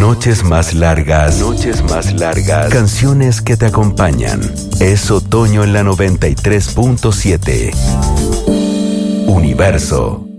Noches más largas. Noches más largas. Canciones que te acompañan. Es otoño en la 93.7. Universo.